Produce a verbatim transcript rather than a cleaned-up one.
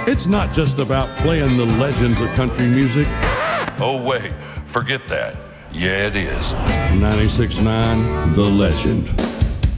It's not just about playing the legends of country music. Oh, wait, forget that. Yeah, it is. ninety-six point nine The Legend.